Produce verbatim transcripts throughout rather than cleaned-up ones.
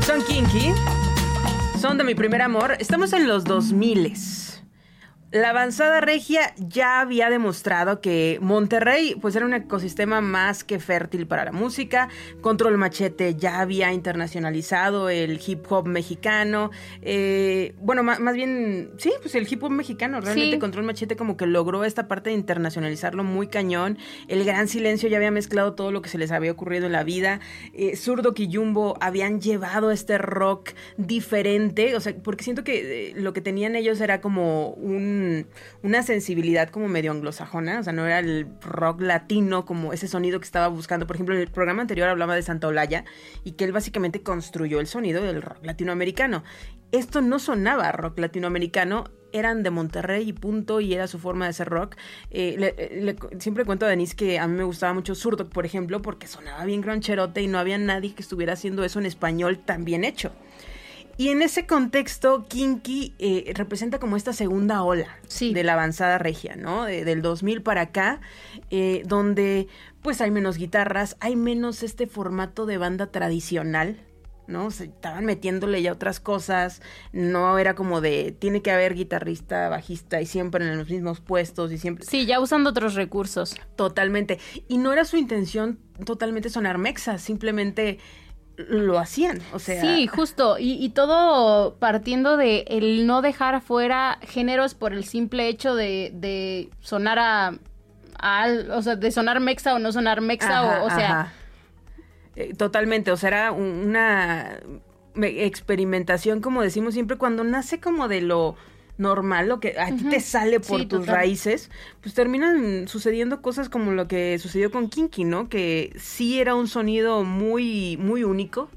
Son Kinky, son de mi primer amor. Estamos en los dos miles. La avanzada regia ya había demostrado que Monterrey pues era un ecosistema más que fértil para la música. Control Machete ya había internacionalizado el hip hop mexicano. Eh, bueno, más, más bien, sí, pues el hip hop mexicano. Realmente sí. Control Machete como que logró esta parte de internacionalizarlo muy cañón. El Gran Silencio ya había mezclado todo lo que se les había ocurrido en la vida. Eh, Zurdok y Jumbo habían llevado este rock diferente. O sea, porque siento que eh, lo que tenían ellos era como un una sensibilidad como medio anglosajona, o sea, no era el rock latino como ese sonido que estaba buscando. Por ejemplo, en el programa anterior hablaba de Santa Olaya y que él básicamente construyó el sonido del rock latinoamericano. Esto no sonaba rock latinoamericano, eran de Monterrey y punto, y era su forma de hacer rock. Eh, le, le, siempre cuento a Denise que a mí me gustaba mucho Zurdok, por ejemplo, porque sonaba bien grancherote y no había nadie que estuviera haciendo eso en español tan bien hecho. Y en ese contexto, Kinky eh, representa como esta segunda ola sí. de la avanzada regia, ¿no? De, del dos mil para acá, eh, donde pues hay menos guitarras, hay menos este formato de banda tradicional, ¿no? Se estaban metiéndole ya otras cosas, no era como de, tiene que haber guitarrista, bajista y siempre en los mismos puestos y siempre... Sí, ya usando otros recursos. Totalmente. Y no era su intención totalmente sonar mexa, simplemente... lo hacían, o sea... Sí, justo, y, y todo partiendo de el no dejar afuera géneros por el simple hecho de, de sonar a, a... o sea, de sonar mexa o no sonar mexa, ajá, o, o sea... Ajá. Eh, totalmente, o sea, era una experimentación, como decimos siempre, cuando nace como de lo... normal, lo que a ti uh-huh. te sale por sí, tus total. raíces, pues terminan sucediendo cosas como lo que sucedió con Kinky, ¿no? Que sí era un sonido muy, muy único,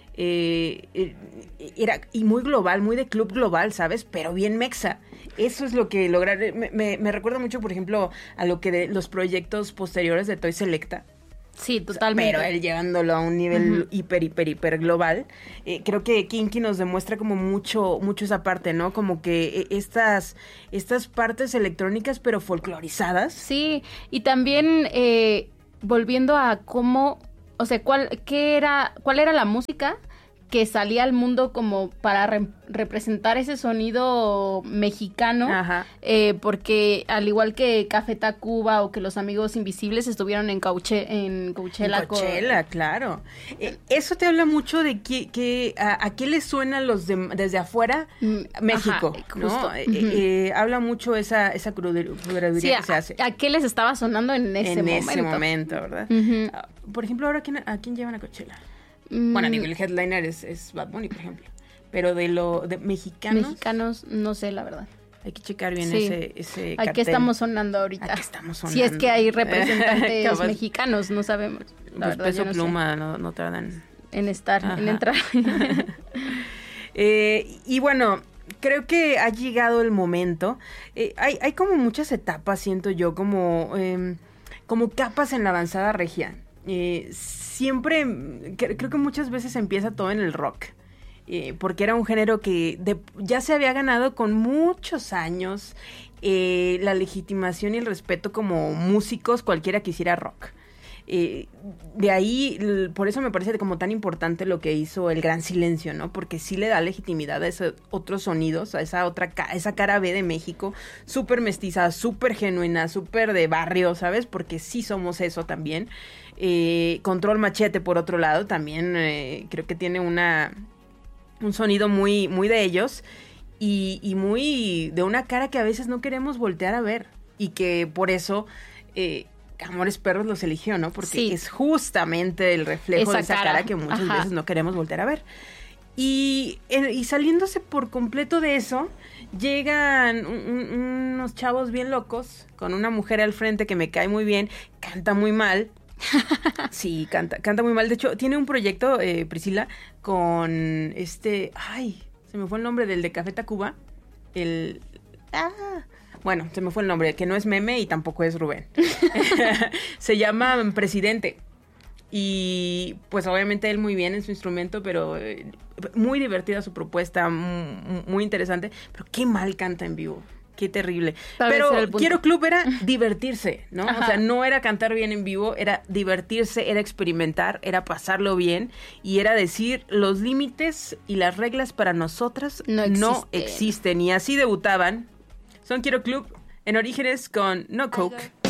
eh, era y muy global, muy de club global, ¿sabes? Pero bien mexa. Eso es lo que lograr. Me, me, me recuerda mucho, por ejemplo, a lo que de los proyectos posteriores de Toy Selecta. Sí, totalmente. O sea, pero él llevándolo a un nivel uh-huh. hiper, hiper, hiper global. Eh, creo que Kinky nos demuestra como mucho, mucho esa parte, ¿no? Como que estas, estas partes electrónicas, pero folclorizadas. Sí, y también eh, volviendo a cómo, o sea, cuál, qué era, cuál era la música que salía al mundo como para re- representar ese sonido mexicano, eh, porque al igual que Café Tacuba o que Los Amigos Invisibles estuvieron en, Cauche- en Coachella. En Coachella, con... claro. Eh, eso te habla mucho de que, que a, a qué le suena los de, desde afuera mm, México, ajá, ¿no? Uh-huh. Eh, eh, habla mucho esa, esa crudería sí, que se hace. A, ¿A qué les estaba sonando en ese en momento? En ese momento, ¿verdad? Uh-huh. Por ejemplo, ahora, ¿a quién, a quién llevan a Coachella? Bueno, digo, el headliner es, es Bad Bunny, por ejemplo. Pero de lo de mexicanos... Mexicanos, no sé, la verdad. Hay que checar bien sí. ese, ese cartel. ¿A qué estamos sonando ahorita? ¿A qué estamos sonando? Si es que hay representantes mexicanos, no sabemos. La pues verdad, Peso no Pluma no, no tardan... En estar, ajá. en entrar. eh, y bueno, creo que ha llegado el momento. Eh, hay, hay como muchas etapas, siento yo, como, eh, como capas en la avanzada regia. Eh, siempre, cre- creo que muchas veces empieza todo en el rock, eh, porque era un género que de, ya se había ganado con muchos años eh, la legitimación y el respeto como músicos, cualquiera que hiciera rock. Eh, de ahí, l- por eso me parece como tan importante lo que hizo el Gran Silencio, ¿no? Porque sí le da legitimidad a esos otros sonidos, a esa otra ca- esa cara B de México, súper mestiza, súper genuina, súper de barrio, ¿sabes? Porque sí somos eso también. Eh, Control Machete, por otro lado, también eh, creo que tiene una un sonido muy, muy de ellos y, y muy de una cara que a veces no queremos voltear a ver y que por eso... Eh, Amores Perros los eligió, ¿no? Porque sí. es justamente el reflejo esa de esa cara, cara que muchas Ajá. veces no queremos voltear a ver. Y, y saliéndose por completo de eso, llegan un, un, unos chavos bien locos, con una mujer al frente que me cae muy bien, canta muy mal. Sí, canta, canta muy mal. De hecho, tiene un proyecto, eh, Priscila, con este... Ay, se me fue el nombre del de Café Tacuba. El... Ah... Bueno, se me fue el nombre, que no es Meme y tampoco es Rubén. Se llama Presidente. Y pues obviamente él muy bien en su instrumento, pero eh, muy divertida su propuesta, muy, muy interesante. Pero qué mal canta en vivo. Qué terrible. Tal vez Pero era el punto. Quiero Club era divertirse, ¿no? Ajá. O sea, no era cantar bien en vivo, era divertirse, era experimentar, era pasarlo bien y era decir los límites y las reglas para nosotras No no existen. existen. Y así debutaban. Son Quiero Club en Orígenes con No Coke.